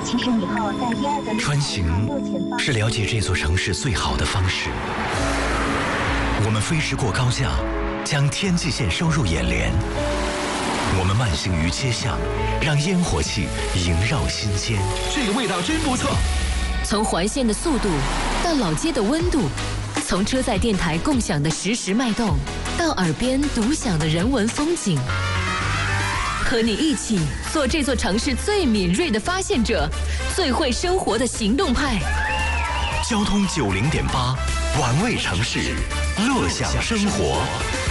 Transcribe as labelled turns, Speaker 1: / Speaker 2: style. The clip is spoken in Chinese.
Speaker 1: 穿行是了解这座城市最好的方式。我们飞驰过高架，将天际线收入眼帘。我们慢行于街巷，让烟火气萦绕心间。
Speaker 2: 这个味道真不错。
Speaker 3: 从环线的速度到老街的温度，从车载电台共享的实时脉动，到耳边独享的人文风景。和你一起做这座城市最敏锐的发现者，最会生活的行动派。
Speaker 1: 交通90.8，玩味城市，乐享生活。